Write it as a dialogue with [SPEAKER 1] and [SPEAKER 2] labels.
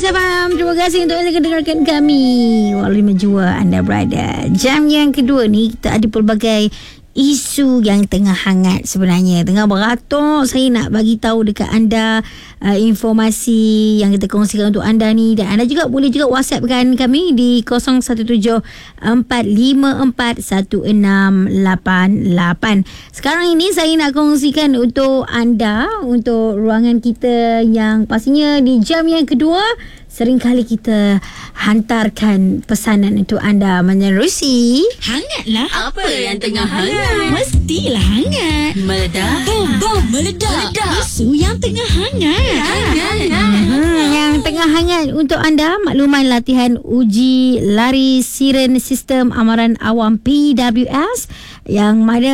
[SPEAKER 1] Kita faham. Terima kasih untuk anda mendengarkan kami walau menjua anda berada. Jam yang kedua ni kita ada pelbagai isu yang tengah hangat sebenarnya, tengah beratur. Saya nak bagi tahu dekat anda informasi yang kita kongsikan untuk anda ni, dan anda juga boleh juga WhatsAppkan kami di 0174541688. Sekarang ini saya nak kongsikan untuk anda, untuk ruangan kita yang pastinya di jam yang kedua seringkali kita hantarkan pesanan untuk anda menerusi.
[SPEAKER 2] Hangatlah.
[SPEAKER 3] Apa yang tengah hangat?
[SPEAKER 2] Mestilah hangat.
[SPEAKER 3] Meledak.
[SPEAKER 2] Bom meledak. Isu yang tengah hangat.
[SPEAKER 1] Yang tengah hangat untuk anda, makluman latihan uji lari siren sistem amaran awam PWS yang mana